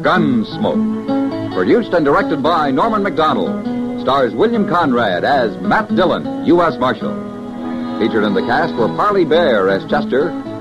Gunsmoke. Produced and directed by Norman MacDonald. Stars William Conrad as Matt Dillon, U.S. Marshal. Featured in the cast were Parley Bear as Chester,